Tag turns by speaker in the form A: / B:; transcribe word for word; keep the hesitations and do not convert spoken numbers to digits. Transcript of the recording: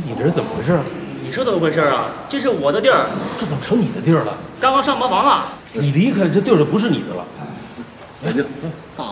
A: 你这是怎么回事？
B: 你说怎么回事啊？这是我的地儿，
A: 这怎么成你的地儿了？
B: 刚刚上茅房了。
A: 你离开这地儿就不是你的了。
C: 哎，这大